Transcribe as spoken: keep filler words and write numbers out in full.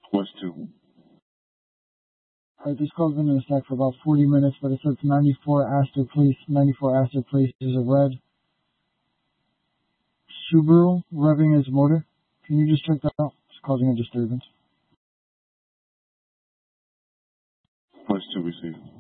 West two. Alright, this call's been in the stack for about forty minutes, but it says ninety-four Astor Place. ninety-four Astor Place is a red Subaru revving his motor. Can you just check that out? It's causing a disturbance. West two received.